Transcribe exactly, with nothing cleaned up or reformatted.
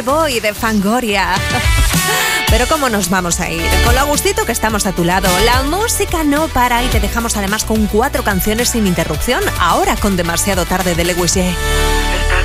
Boy de Fangoria. Pero ¿cómo nos vamos a ir? Con lo a gustito que estamos a tu lado. La música no para y te dejamos además con cuatro canciones sin interrupción. Ahora con Demasiado Tarde de Lewis J.